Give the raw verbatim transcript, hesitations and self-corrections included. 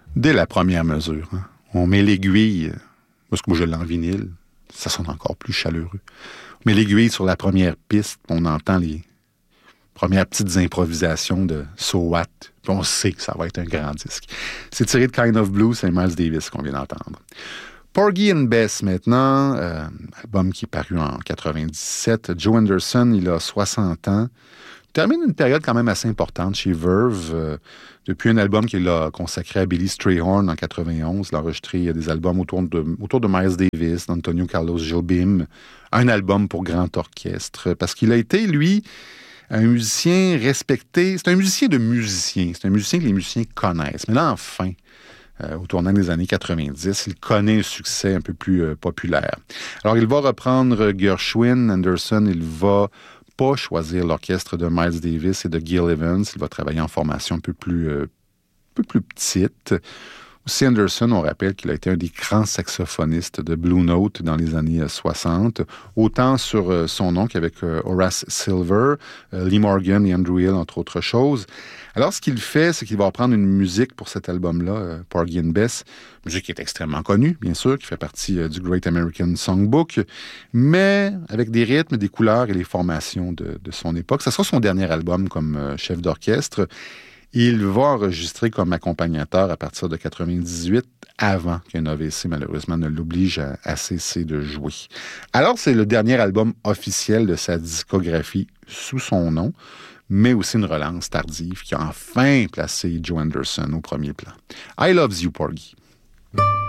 Dès la première mesure, hein, on met l'aiguille, parce que moi je l'ai en vinyle, ça sonne encore plus chaleureux. On met l'aiguille sur la première piste, on entend les premières petites improvisations de So What, puis on sait que ça va être un grand disque. C'est tiré de Kind of Blue, c'est Miles Davis qu'on vient d'entendre. Porgy and Bess, maintenant, euh, album qui est paru en quatre-vingt-dix-sept. Joe Anderson, il a soixante ans. Il termine une période quand même assez importante chez Verve. Euh, depuis un album qu'il a consacré à Billy Strayhorn en quatre-vingt-onze. Il a enregistré des albums autour de, autour de Miles Davis, d'Antonio Carlos Jobim. Un album pour grand orchestre. Parce qu'il a été, lui, un musicien respecté. C'est un musicien de musiciens. C'est un musicien que les musiciens connaissent. Mais là, enfin... Euh, au tournant des années quatre-vingt-dix, il connaît un succès un peu plus euh, populaire. Alors, il va reprendre Gershwin, Anderson, il va pas choisir l'orchestre de Miles Davis et de Gil Evans, il va travailler en formation un peu plus, euh, un peu plus petite. Aussi, Anderson, on rappelle qu'il a été un des grands saxophonistes de Blue Note dans les années soixante, autant sur euh, son nom qu'avec euh, Horace Silver, euh, Lee Morgan et Andrew Hill, entre autres choses. Alors, ce qu'il fait, c'est qu'il va reprendre une musique pour cet album-là, euh, Porgy and Bess, musique qui est extrêmement connue, bien sûr, qui fait partie euh, du Great American Songbook, mais avec des rythmes, des couleurs et les formations de, de son époque. Ça sera son dernier album comme euh, chef d'orchestre. Il va enregistrer comme accompagnateur à partir de quatre-vingt-dix-huit, avant qu'un A V C, malheureusement, ne l'oblige à, à cesser de jouer. Alors, c'est le dernier album officiel de sa discographie sous son nom, mais aussi une relance tardive qui a enfin placé Joe Anderson au premier plan. I Loves You, Porgy.